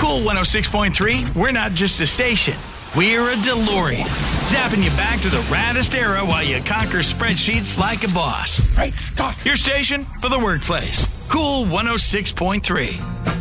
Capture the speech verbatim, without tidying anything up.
Cool one oh six point three, we're not just a station. We're a DeLorean. Zapping you back to the raddest era while you conquer spreadsheets like a boss. Great Scott! Your station for the workplace. Cool one oh six point three.